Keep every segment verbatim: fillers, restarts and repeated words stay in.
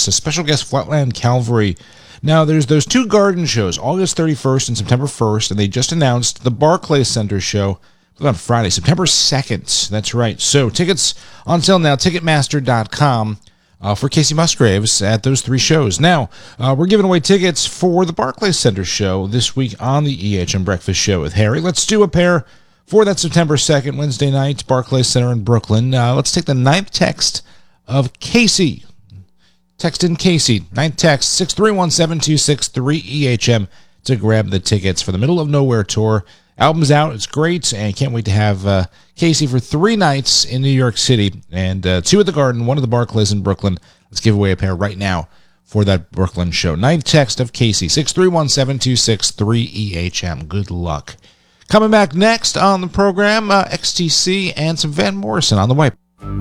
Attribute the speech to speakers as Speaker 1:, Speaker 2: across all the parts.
Speaker 1: a special guest Flatland Calvary. Now, there's those two garden shows, August thirty-first and September first, and they just announced the Barclays Center show on Friday, September second. That's right. So tickets on sale now, Ticketmaster dot com. Uh, for Casey Musgraves at those three shows. Now, uh, we're giving away tickets for the Barclays Center show this week on the E H M Breakfast Show with Harry. Let's do a pair for that September second, Wednesday night, Barclays Center in Brooklyn. Uh, let's take the ninth text of Casey. Text in Casey. Ninth text, six three one, seven two six three E H M to grab the tickets for the Middle of Nowhere tour. Album's out. It's great, and can't wait to have uh, Casey for three nights in New York City, and uh, two at the Garden, one at the Barclays in Brooklyn. Let's give away a pair right now for that Brooklyn show. Ninth text of Casey, six three one, seven two six three E H M. Good luck. Coming back next on the program, uh, X T C and some Van Morrison on the way.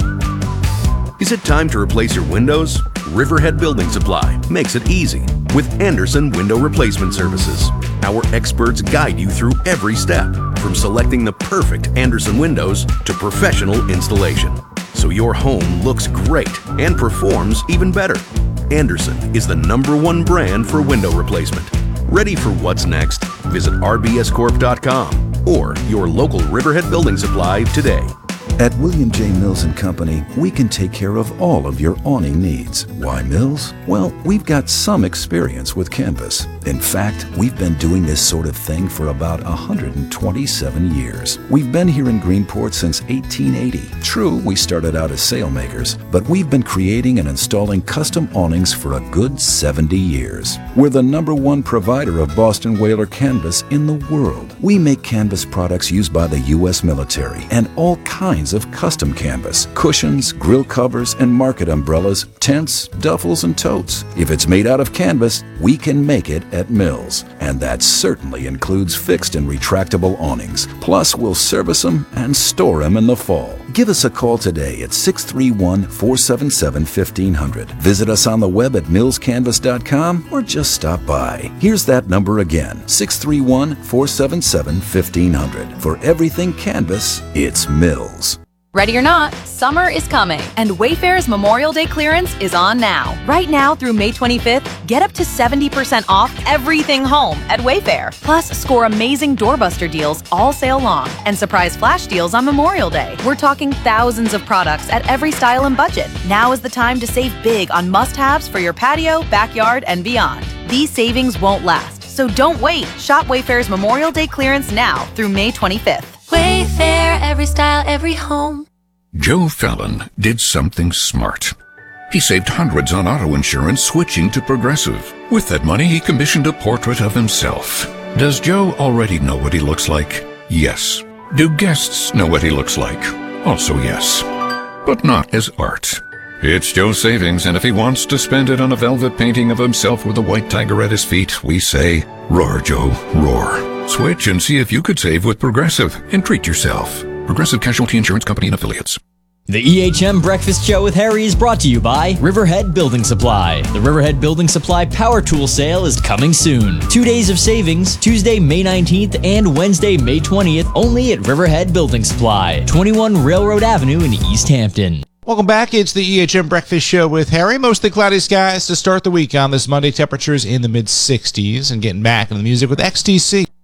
Speaker 2: Is it time to replace your windows? Riverhead Building Supply makes it easy with Anderson Window Replacement Services. Our experts guide you through every step, from selecting the perfect Anderson windows to professional installation, so your home looks great and performs even better. Anderson is the number one brand for window replacement. Ready for what's next? Visit R B S corp dot com or your local Riverhead Building Supply today.
Speaker 3: At William J. Mills and Company, we can take care of all of your awning needs. Why Mills? Well, we've got some experience with canvas. In fact, we've been doing this sort of thing for about one hundred twenty-seven years. We've been here in Greenport since eighteen eighty. True, we started out as sailmakers, but we've been creating and installing custom awnings for a good seventy years. We're the number one provider of Boston Whaler canvas in the world. We make canvas products used by the U S military and all kinds of custom canvas, cushions, grill covers, and market umbrellas, tents, duffels, and totes. If it's made out of canvas, we can make it at Mills, and that certainly includes fixed and retractable awnings. Plus, we'll service them and store them in the fall. Give us a call today at six three one, four seven seven, fifteen hundred. Visit us on the web at mills canvas dot com or just stop by. Here's that number again, six three one, four seven seven, fifteen hundred. For everything canvas, it's Mills.
Speaker 4: Ready or not, summer is coming, and Wayfair's Memorial Day clearance is on now. Right now through May twenty-fifth, get up to seventy percent off everything home at Wayfair. Plus, score amazing doorbuster deals all sale long and surprise flash deals on Memorial Day. We're talking thousands of products at every style and budget. Now is the time to save big on must-haves for your patio, backyard, and beyond. These savings won't last, so don't wait. Shop Wayfair's Memorial Day clearance now through May twenty-fifth.
Speaker 5: Wayfair, every style, every home.
Speaker 6: Joe Fallon did something smart. He saved hundreds on auto insurance switching to Progressive. With that money, he commissioned a portrait of himself. Does Joe already know what he looks like? Yes. Do guests know what he looks like? Also yes. But not as art. It's Joe's savings, and if he wants to spend it on a velvet painting of himself with a white tiger at his feet, we say, roar, Joe, roar. Switch and see if you could save with Progressive and treat yourself. Progressive Casualty Insurance Company and Affiliates.
Speaker 7: The E H M Breakfast Show with Harry is brought to you by Riverhead Building Supply. The Riverhead Building Supply Power Tool Sale is coming soon. Two days of savings, Tuesday, May nineteenth and Wednesday, May twentieth, only at Riverhead Building Supply, twenty-one Railroad Avenue in East Hampton.
Speaker 1: Welcome back. It's the E H M Breakfast Show with Harry. Mostly cloudy skies to start the week on this Monday. Temperatures in the mid sixties, and getting back into the music with X T C.